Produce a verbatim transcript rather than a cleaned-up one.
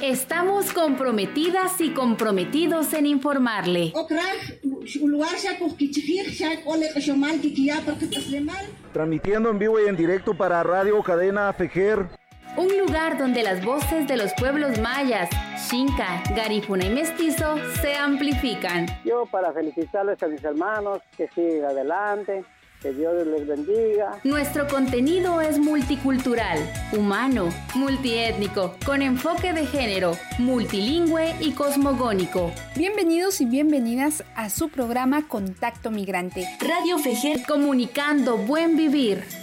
Estamos comprometidas y comprometidos en informarle. Transmitiendo en vivo y en directo para Radio Cadena Fejer. Un lugar donde las voces de los pueblos mayas, Xinca, Garífuna y Mestizo se amplifican. Yo para felicitarles a mis hermanos, que sigan adelante, que Dios les bendiga. Nuestro contenido es multicultural, humano, multiétnico, con enfoque de género, multilingüe y cosmogónico. Bienvenidos y bienvenidas a su programa Contacto Migrante. Radio Fejer, comunicando buen vivir.